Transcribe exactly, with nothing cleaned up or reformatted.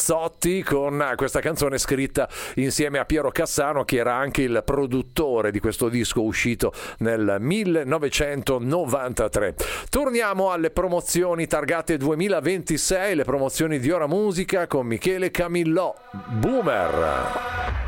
Ramazzotti con questa canzone scritta insieme a Piero Cassano, che era anche il produttore di questo disco uscito nel millenovecentonovantatré. Torniamo alle promozioni targate duemilaventisei, le promozioni di Ora Musica con Michele Camillò. Boomer.